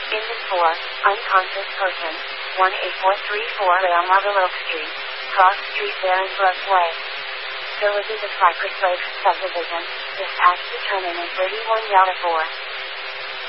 Incident 4, unconscious person, 18434 Real Oak Street, Cross Street, Baronsbrook Way. Villages of Cypress Lakes Subdivision, dispatch determinant 31 Delta 4.